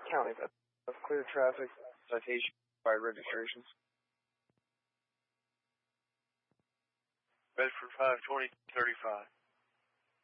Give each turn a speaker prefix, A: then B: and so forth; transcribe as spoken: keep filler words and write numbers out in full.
A: County of clear traffic, citation by registrations.
B: Bedford five twenty thirty-five.